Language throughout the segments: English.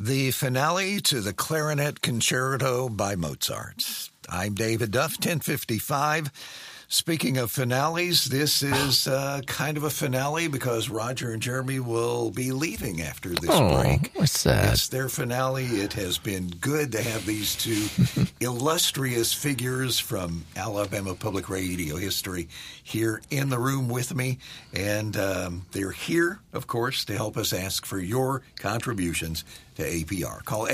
The finale to the Clarinet Concerto by Mozart. I'm David Duff, 1055. Speaking of finales, this is kind of a finale because Roger and Jeremy will be leaving after this break. What's that? It's their finale. It has been good to have these two illustrious figures from Alabama Public Radio history here in the room with me. And they're here, of course, to help us ask for your contributions to APR. Call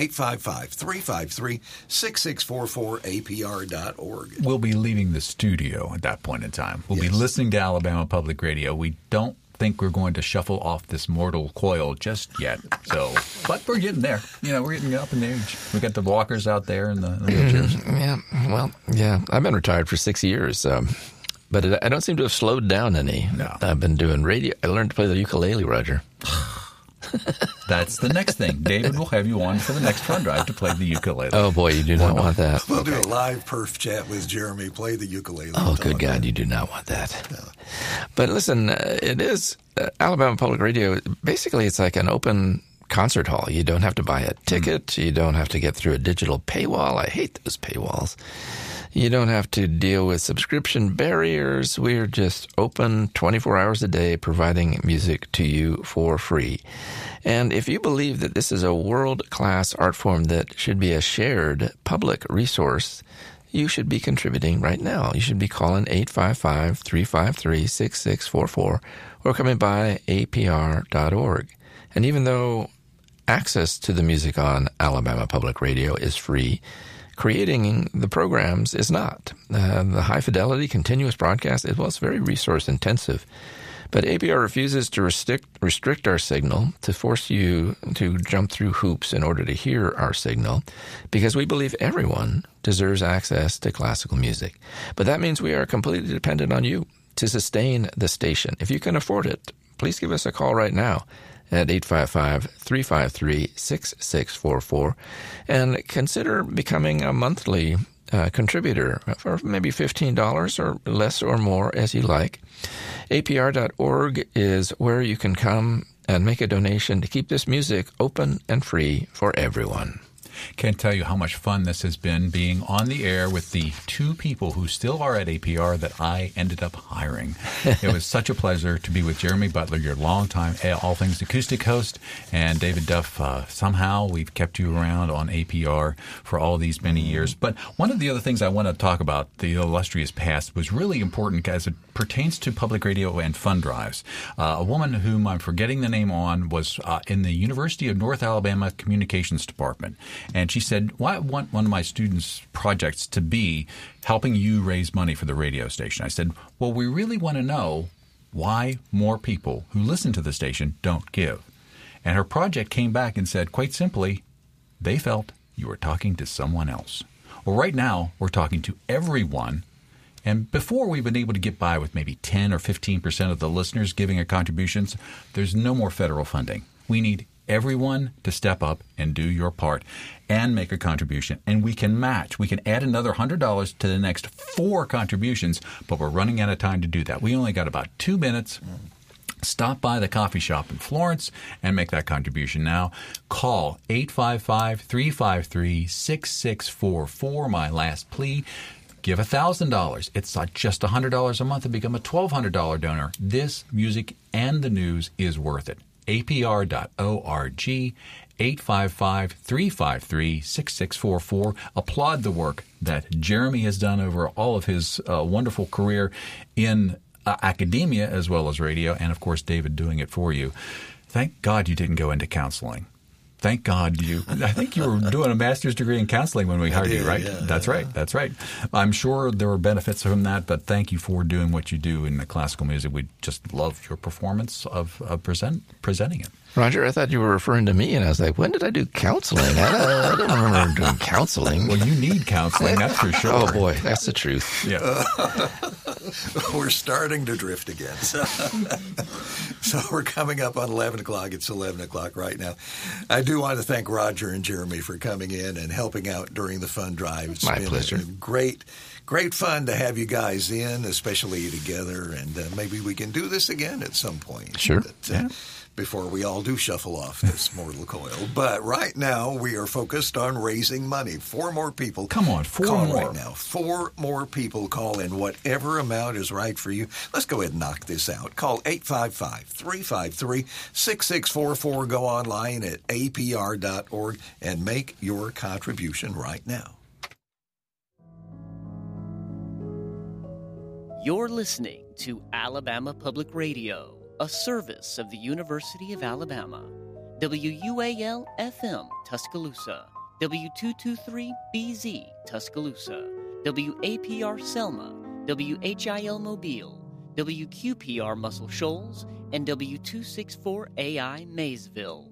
855-353-6644, APR.org. We'll be leaving the studio at that point in time. We'll be listening to Alabama Public Radio. We don't think we're going to shuffle off this mortal coil just yet. So, but we're getting there. You know, we're getting up in age. We got the walkers out there and the wheelchairs. I've been retired for 6 years. But I don't seem to have slowed down any. No. I've been doing radio. I learned to play the ukulele, Roger. That's the next thing. David will have you on for the next fun drive to play the ukulele. Oh, boy, you do not want that. We'll do a live perf chat with Jeremy. Play the ukulele. Oh, good God, you do not want that. No. But listen, it is Alabama Public Radio. Basically, it's like an open concert hall. You don't have to buy a ticket. You don't have to get through a digital paywall. I hate those paywalls. You don't have to deal with subscription barriers. We're just open 24 hours a day, providing music to you for free. And if you believe that this is a world-class art form that should be a shared public resource, you should be contributing right now. You should be calling 855-353-6644 or coming by apr.org. And even though access to the music on Alabama Public Radio is free, creating the programs is not. The high-fidelity continuous broadcast, it's very resource-intensive. But APR refuses to restrict our signal, to force you to jump through hoops in order to hear our signal, because we believe everyone deserves access to classical music. But that means we are completely dependent on you to sustain the station. If you can afford it, please give us a call right now at 855-353-6644 and consider becoming a monthly contributor for maybe $15 or less or more as you like. APR.org is where you can come and make a donation to keep this music open and free for everyone. Can't tell you how much fun this has been being on the air with the two people who still are at APR that I ended up hiring. It was such a pleasure to be with Jeremy Butler, your longtime All Things Acoustic host, and David Duff. Somehow we've kept you around on APR for all these many years. But one of the other things I want to talk about, the illustrious past, was really important as it pertains to public radio and fund drives. A woman whom I'm forgetting the name on was in the University of North Alabama Communications Department. And she said, well, I want one of my students' projects to be helping you raise money for the radio station. I said, well, we really want to know why more people who listen to the station don't give. And her project came back and said, quite simply, they felt you were talking to someone else. Well, right now, we're talking to everyone. And before we've been able to get by with maybe 10 or 15% of the listeners giving a contributions, there's no more federal funding. We need everyone to step up and do your part and make a contribution. And we can match. We can add another $100 to the next 4 contributions, but we're running out of time to do that. We only got about 2 minutes. Stop by the coffee shop in Florence and make that contribution now. Call 855-353-6644, my last plea. Give $1,000. It's just $100 a month to become a $1,200 donor. This music and the news is worth it. APR.org, 855-353-6644. Applaud the work that Jeremy has done over all of his wonderful career in academia as well as radio, and, of course, David doing it for you. Thank God you didn't go into counseling. Thank God I think you were doing a master's degree in counseling when we hired you, right? Yeah, That's right. I'm sure there were benefits from that, but thank you for doing what you do in the classical music. We just love your performance of presenting it. Roger, I thought you were referring to me, and I was like, when did I do counseling? I didn't remember doing counseling. Well, you need counseling, that's for sure. Oh, boy, that's the truth. Yeah. We're starting to drift again. So we're coming up on 11 o'clock. It's 11 o'clock right now. I do want to thank Roger and Jeremy for coming in and helping out during the fund drive. It's My been pleasure. Great fun to have you guys in, especially together, and maybe we can do this again at some point. Sure. But, before we all do shuffle off this mortal coil. But right now, we are focused on raising money. 4 more people. Come on, 4 call more. right now. 4 more people call in whatever amount is right for you. Let's go ahead and knock this out. Call 855-353-6644. Go online at apr.org and make your contribution right now. You're listening to Alabama Public Radio, a service of the University of Alabama. WUAL-FM, Tuscaloosa. W223BZ, Tuscaloosa. WAPR Selma. WHIL Mobile. WQPR Muscle Shoals. And W264AI Maysville.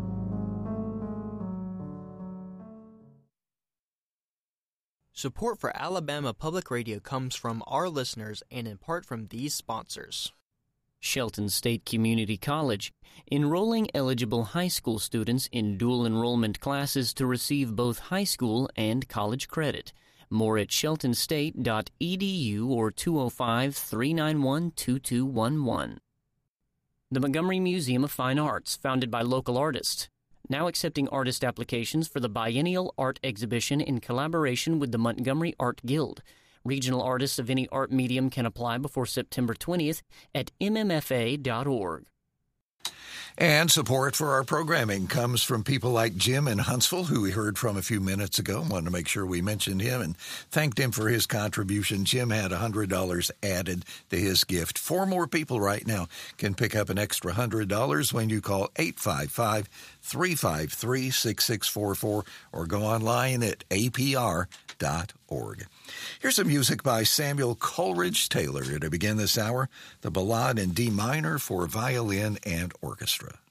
Support for Alabama Public Radio comes from our listeners and in part from these sponsors. Shelton State Community College, enrolling eligible high school students in dual enrollment classes to receive both high school and college credit. More at sheltonstate.edu or 205-391-2211. The Montgomery Museum of Fine Arts, founded by local artists. Now accepting artist applications for the biennial art exhibition in collaboration with the Montgomery Art Guild. Regional artists of any art medium can apply before September 20th at mmfa.org. And support for our programming comes from people like Jim in Huntsville, who we heard from a few minutes ago. Wanted to make sure we mentioned him and thanked him for his contribution. Jim had $100 added to his gift. 4 more people right now can pick up an extra $100 when you call 855-353-6644 or go online at apr.org. Here's some music by Samuel Coleridge Taylor to begin this hour, the Ballade in D minor for violin and orchestra.